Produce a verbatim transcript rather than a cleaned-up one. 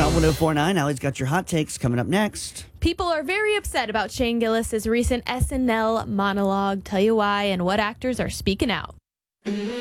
Hot one oh four point nine. Allie's got your hot takes coming up next. People are very upset about Shane Gillis's recent S N L monologue. Tell you why and what actors are speaking out.